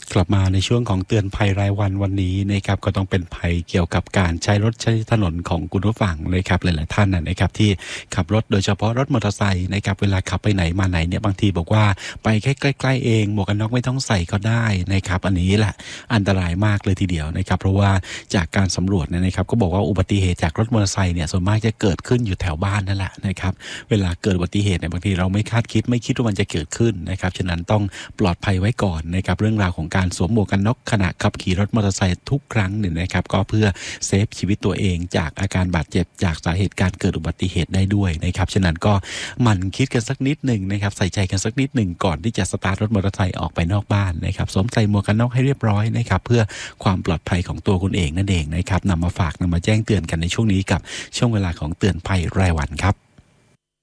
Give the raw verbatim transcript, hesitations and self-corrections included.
กลับมาในช่วงของเตือนภัยรายวันวันนี้นะครับก็ต้องเป็นภัยเกี่ยวกับการใช้รถใช้ถนนของคุณผู้ฟังนะครับหลายๆท่านนะครับที่ขับรถโดยเฉพาะรถมอเตอร์ไซค์นะครับเวลาขับไปไหนมาไหนเนี่ยบางทีบอกว่าไปแค่ใกล้ๆเองหมวกกันน็อกไม่ต้องใส่ก็ได้นะครับอันนี้แหละอันตรายมากเลยทีเดียวนะครับเพราะว่าจากการสำรวจเนี่ยนะครับก็บอกว่าอุบัติเหตุจากรถมอเตอร์ไซค์เนี่ยส่วนมากจะเกิดขึ้นอยู่แถวบ้านนั่นแหละนะครับเวลาเกิดอุบัติเหตุเนี่ยบางทีเราไม่คาดคิดไม่คิดว่ามันจะเกิดขึ้นนะครับฉะนั้นต้องปลอดภัยไว้ก่อนนะครับเรื่องราวของการสวมหมวกกันน็อกขณะขับขี่รถมอเตอร์ไซค์ทุกครั้งเนี่ยนะครับก็เพื่อเซฟชีวิตตัวเองจากอาการบาดเจ็บจากสาเหตุการเกิดอุบัติเหตุได้ด้วยนะครับฉะนั้นก็หมั่นคิดกันสักนิดหนึ่งนะครับใส่ใจกันสักนิดหนึ่งก่อนที่จะสตาร์ทรถมอเตอร์ไซค์ออกไปนอกบ้านนะครับสวมใส่หมวกกันน็อกให้เรียบร้อยนะครับเพื่อความปลอดภัยของตัวคุณเองนั่นเองนะครับนำมาฝากนำมาแจ้งเตือนกันในช่วงนี้กับช่วงเวลาของเตือนภัยรายวันครับ